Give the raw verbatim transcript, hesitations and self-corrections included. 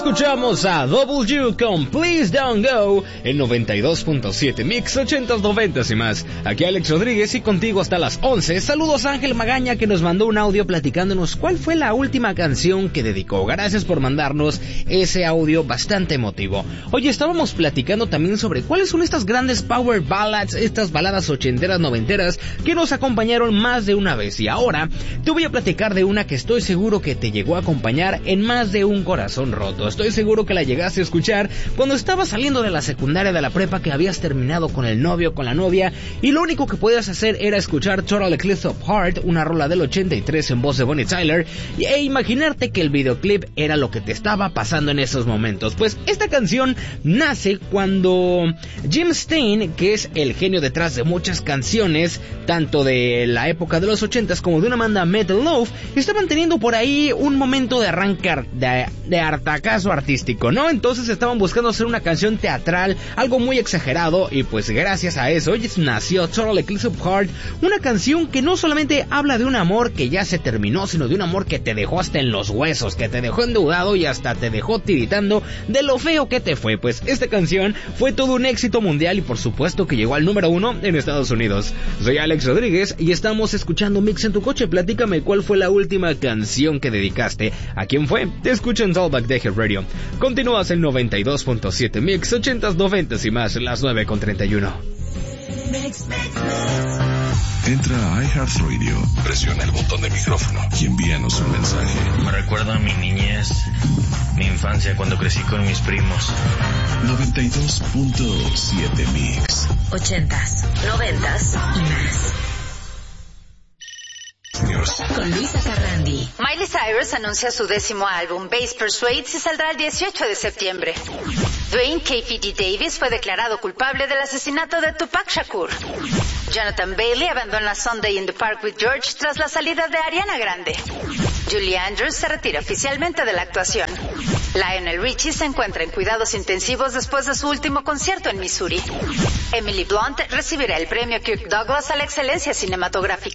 Escuchamos a W con Please Don't Go, el noventa y dos punto siete Mix, ochentas, noventas y más. Aquí Alex Rodríguez y contigo hasta las once. Saludos a Ángel Magaña, que nos mandó un audio platicándonos cuál fue la última canción que dedicó. Gracias por mandarnos ese audio bastante emotivo. Oye, estábamos platicando también sobre cuáles son estas grandes power ballads, estas baladas ochenteras, noventeras que nos acompañaron más de una vez. Y ahora te voy a platicar de una que estoy seguro que te llegó a acompañar en más de un corazón roto. Estoy seguro que la llegaste a escuchar cuando estabas saliendo de la secundaria, de la prepa, que habías terminado con el novio, con la novia, y lo único que podías hacer era escuchar Total Eclipse of Heart, una rola del ochenta y tres en voz de Bonnie Tyler, e imaginarte que el videoclip era lo que te estaba pasando en esos momentos. Pues esta canción nace cuando Jim Stein, que es el genio detrás de muchas canciones, tanto de la época de los ochentas como de una banda Metal Love, estaban teniendo por ahí un momento de arrancar, de, de hartacazo artístico, ¿no? Entonces estaban buscando hacer una canción teatral, algo muy exagerado, y pues gracias a eso hoy nació Total Eclipse of Heart, una canción que no solamente habla de un amor que ya se terminó, sino de un amor que te dejó hasta en los huesos, que te dejó endeudado y hasta te dejó tiritando de lo feo que te fue. Pues esta canción fue todo un éxito mundial y por supuesto que llegó al número uno en Estados Unidos. Soy Alex Rodríguez y estamos escuchando Mix en tu coche. Platícame cuál fue la última canción que dedicaste. ¿A quién fue? Te escucho en Talkback de Radio. Continúas en noventa y dos punto siete Mix, ochentas, noventas y más, las nueve con treinta y uno. Entra a iHeartRadio, presiona el botón de micrófono y envíanos un mensaje. Me recuerda a mi niñez, mi infancia cuando crecí con mis primos. noventa y dos punto siete Mix. Ochentas, noventas y más. Con Luisa Carrandi. Miley Cyrus anuncia su décimo álbum, Bass Persuades, y saldrá el dieciocho de septiembre. Dwayne K P D Davis fue declarado culpable del asesinato de Tupac Shakur. Jonathan Bailey abandona Sunday in the Park with George tras la salida de Ariana Grande. Julie Andrews se retira oficialmente de la actuación. Lionel Richie se encuentra en cuidados intensivos después de su último concierto en Missouri. Emily Blunt recibirá el premio Kirk Douglas a la excelencia cinematográfica.